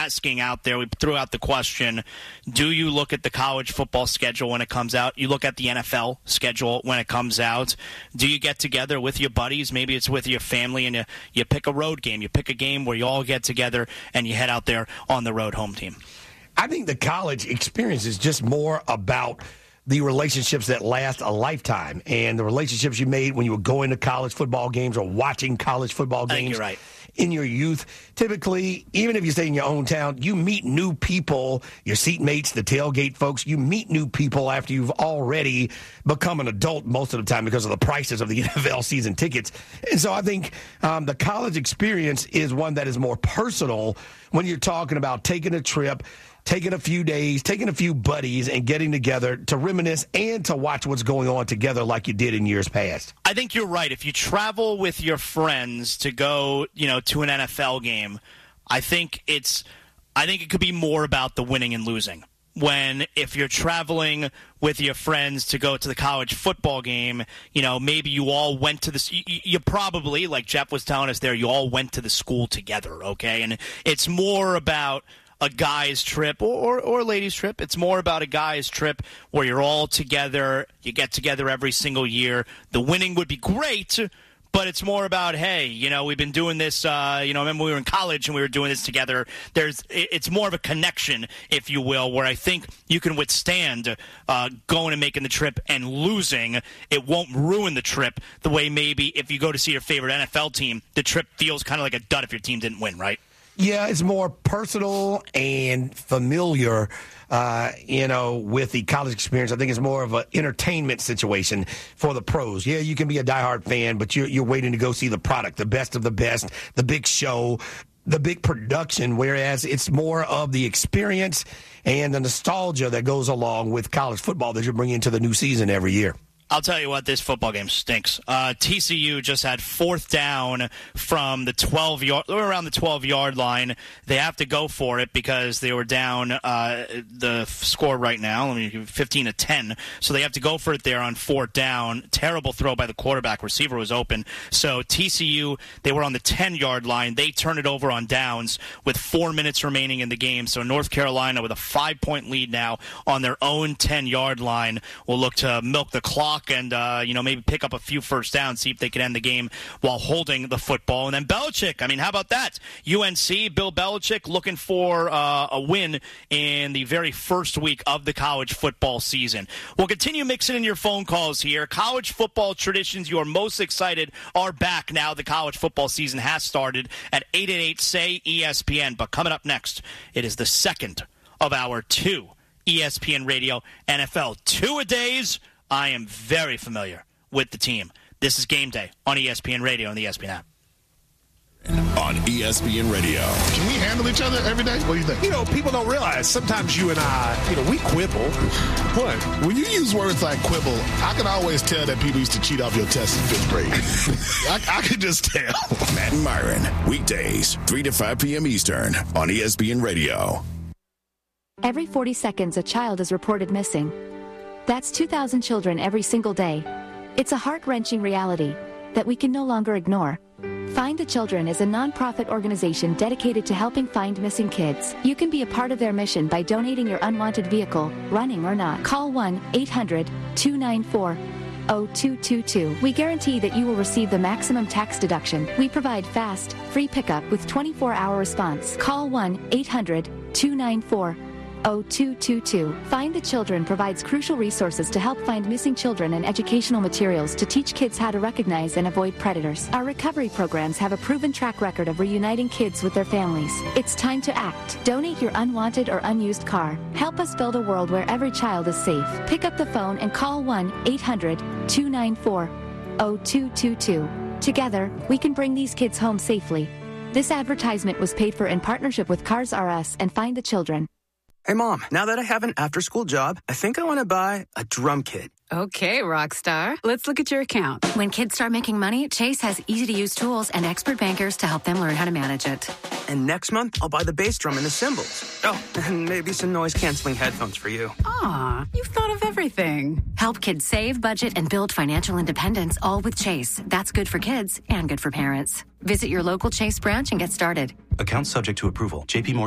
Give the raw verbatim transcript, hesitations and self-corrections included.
asking out there, we threw out the question, do you look at the college football schedule when it comes out? You look at the N F L schedule when it comes out. Do you get together with your buddies? Maybe it's with your family, and you, you pick a road game. You pick a game where you all get together and you head out there on the road home team. I think the college experience is just more about the relationships that last a lifetime and the relationships you made when you were going to college football games or watching college football games. I think you're right. In your youth. Typically, even if you stay in your own town, you meet new people, your seatmates, the tailgate folks. You meet new people after you've already become an adult most of the time because of the prices of the N F L season tickets. And so I think um, the college experience is one that is more personal when you're talking about taking a trip, taking a few days, taking a few buddies, and getting together to reminisce and to watch what's going on together like you did in years past. I think you're right. If you travel with your friends to go, you know, to an N F L game, I think it's, I think it could be more about the winning and losing. When if you're traveling with your friends to go to the college football game, you know, maybe you all went to the, you, you probably, like Jeff was telling us there, you all went to the school together, okay? And it's more about a guy's trip or, or, or a ladies' trip. It's more about a guy's trip where you're all together. You get together every single year. The winning would be great, but it's more about, hey, you know, we've been doing this, uh, you know, remember we were in college and we were doing this together. There's, it's more of a connection, if you will, where I think you can withstand uh, going and making the trip and losing. It won't ruin the trip the way maybe if you go to see your favorite N F L team, the trip feels kind of like a dud if your team didn't win, right? Yeah, it's more personal and familiar, uh, you know, with the college experience. I think it's more of an entertainment situation for the pros. Yeah, you can be a diehard fan, but you're, you're waiting to go see the product, the best of the best, the big show, the big production, whereas it's more of the experience and the nostalgia that goes along with college football that you bring into the new season every year. I'll tell you what, this football game stinks. Uh, T C U just had fourth down from the twelve yard, around the twelve yard line. They have to go for it because they were down uh, the score right now. I mean, fifteen to ten. So they have to go for it there on fourth down. Terrible throw by the quarterback. Receiver was open. So T C U, they were on the ten yard line. They turn it over on downs with four minutes remaining in the game. So North Carolina with a five point lead now on their own ten yard line will look to milk the clock and, uh, you know, maybe pick up a few first downs, see if they can end the game while holding the football. And then Belichick, I mean, how about that? U N C, Bill Belichick looking for uh, a win in the very first week of the college football season. We'll continue mixing in your phone calls here. College football traditions you are most excited are back now. The college football season has started at eight eight eight, S A Y, E S P N. But coming up next, it is the second of our two E S P N Radio N F L two-a-days. I am very familiar with the team. This is Game Day on E S P N Radio and the E S P N app. On E S P N Radio. Can we handle each other every day? What do you think? You know, people don't realize sometimes you and I, you know, we quibble. What? When you use words like quibble, I can always tell that people used to cheat off your tests in fifth grade. I, I can just tell. Matt and Myron, weekdays, three to five p.m. Eastern on E S P N Radio. Every forty seconds, a child is reported missing. That's two thousand children every single day. It's a heart-wrenching reality that we can no longer ignore. Find the Children is a non-profit organization dedicated to helping find missing kids. You can be a part of their mission by donating your unwanted vehicle, running or not. Call one eight hundred, two nine four, zero two two two. We guarantee that you will receive the maximum tax deduction. We provide fast, free pickup with twenty-four hour response. Call one eight hundred, two nine four, zero two two two. Find the Children provides crucial resources to help find missing children and educational materials to teach kids how to recognize and avoid predators. Our recovery programs have a proven track record of reuniting kids with their families. It's time to act. Donate your unwanted or unused car. Help us build a world where every child is safe. Pick up the phone and call one eight hundred, two nine four, zero two two two. Together, we can bring these kids home safely. This advertisement was paid for in partnership with Cars R Us and Find the Children. Hey, Mom, now that I have an after-school job, I think I want to buy a drum kit. Okay, rock star. Let's look at your account. When kids start making money, Chase has easy-to-use tools and expert bankers to help them learn how to manage it. And next month, I'll buy the bass drum and the cymbals. Oh, and maybe some noise-canceling headphones for you. Aw, you've thought of everything. Help kids save, budget, and build financial independence, all with Chase. That's good for kids and good for parents. Visit your local Chase branch and get started. Account subject to approval. J P Morgan.